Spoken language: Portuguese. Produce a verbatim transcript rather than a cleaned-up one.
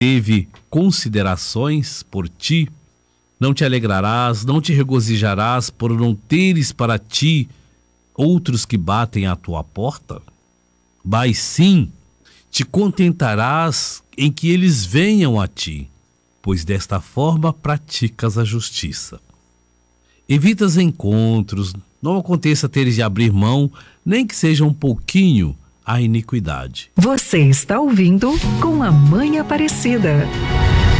teve considerações por ti? Não te alegrarás, não te regozijarás por não teres para ti outros que batem à tua porta? Mas sim, te contentarás em que eles venham a ti, pois desta forma praticas a justiça. Evitas encontros, não aconteça teres de abrir mão, nem que seja um pouquinho, a iniquidade. Você está ouvindo Com a Mãe Aparecida.